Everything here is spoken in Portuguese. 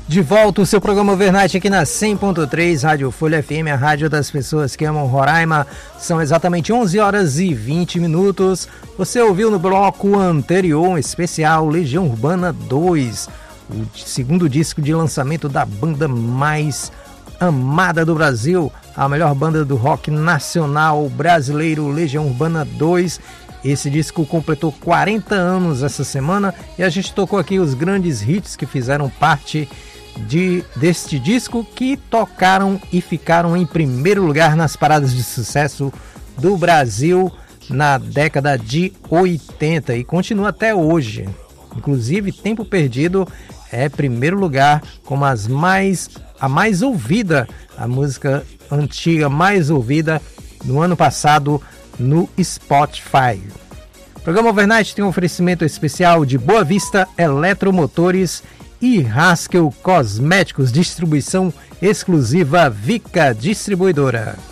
De volta o seu programa Overnight aqui na 100.3 Rádio Folha FM, a rádio das pessoas que amam Roraima. São exatamente 11 horas e 20 minutos. Você ouviu no bloco anterior um especial Legião Urbana 2, o segundo disco de lançamento da banda mais amada do Brasil, a melhor banda do rock nacional brasileiro, Legião Urbana 2. Esse disco completou 40 anos essa semana e a gente tocou aqui os grandes hits que fizeram parte deste disco, que tocaram e ficaram em primeiro lugar nas paradas de sucesso do Brasil na década de 80 e continua até hoje. Inclusive, Tempo Perdido é primeiro lugar como a mais ouvida, a música antiga mais ouvida no ano passado no Spotify. O programa Overnight tem um oferecimento especial de Boa Vista Eletromotores e Haskell Cosméticos, distribuição exclusiva Vica Distribuidora.